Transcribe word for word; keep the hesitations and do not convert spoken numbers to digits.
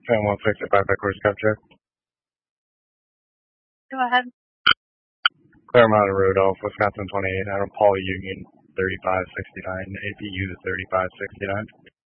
ten one sixty-five by course capture. Go ahead. Claremont and Rudolph, Wisconsin twenty-eight, Adam Paul Union thirty-five sixty-nine, A P U thirty-five sixty-nine.